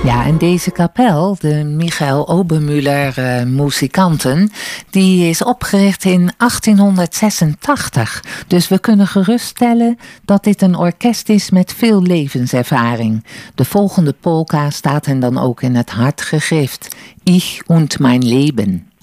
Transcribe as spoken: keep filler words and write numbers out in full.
Ja, en deze kapel, de Michael Obermüller uh, Muzikanten, die is opgericht in achttienhonderdzesentachtig. Dus we kunnen geruststellen dat dit een orkest is met veel levenservaring. De volgende polka staat hen dan ook in het hart gegrift. Ich und mein Leben.